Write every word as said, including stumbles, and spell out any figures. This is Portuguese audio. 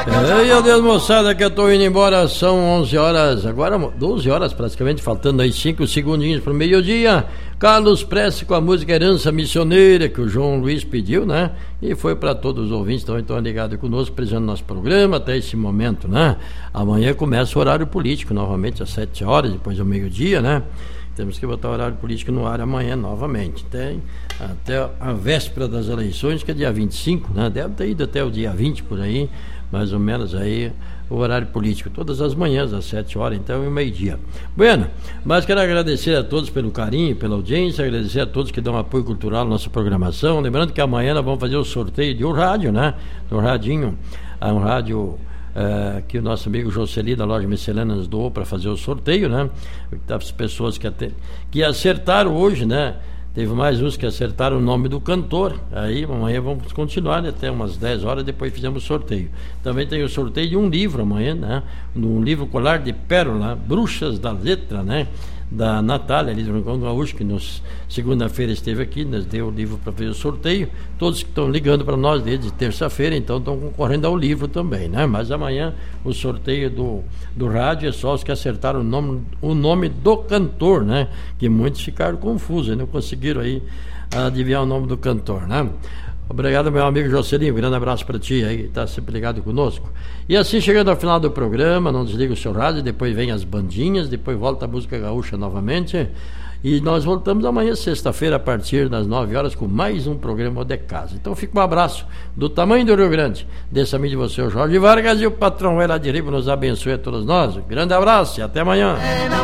Ei, meu Deus, moçada, que eu tô indo embora, são onze horas, agora doze horas praticamente, faltando aí cinco segundinhos pro meio-dia. Carlos Prestes com a música Herança Missioneira, que o João Luiz pediu, né? E foi para todos os ouvintes que estão ligados conosco, presente no nosso programa até esse momento, né? Amanhã começa o horário político, novamente às sete horas, depois do meio-dia, né? Temos que botar o horário político no ar amanhã novamente. Tem até a véspera das eleições, que é dia vinte e cinco, né? Deve ter ido até o dia vinte por aí, mais ou menos aí, o horário político. Todas as manhãs, às sete horas, então, e meio-dia. Bueno, mas quero agradecer a todos pelo carinho, pela audiência, agradecer a todos que dão apoio cultural à nossa programação. Lembrando que amanhã nós vamos fazer o sorteio de um rádio, né? Do radinho, um rádio... Uh, que o nosso amigo Jocely da loja Miscelânea nos doou para fazer o sorteio, né? Das pessoas que, até, que acertaram hoje, né? Teve mais uns que acertaram o nome do cantor. Aí amanhã vamos continuar, né? Até umas dez horas, depois fizemos o sorteio. Também tem o sorteio de um livro amanhã, né? Um livro Colar de Pérola, Bruxas da Letra, né? Da Natália, ali do Rincão Gaúcho, que nos segunda-feira esteve aqui, nos deu o livro para fazer o sorteio. Todos que estão ligando para nós desde terça-feira, então estão concorrendo ao livro também, né? Mas amanhã o sorteio do, do rádio é só os que acertaram o nome, o nome do cantor, né? Que muitos ficaram confusos, não conseguiram aí adivinhar o nome do cantor, né? Obrigado, meu amigo Jocelinho, um grande abraço para ti aí, que está sempre ligado conosco. E assim, chegando ao final do programa, não desliga o seu rádio, depois vem as bandinhas, depois volta a música gaúcha novamente. E nós voltamos amanhã, sexta-feira, a partir das nove horas, com mais um programa de casa. Então fica um abraço do tamanho do Rio Grande, desse amigo de você, o Jorge Vargas, e o patrão lá de Ribo nos abençoe a todos nós. Um grande abraço e até amanhã.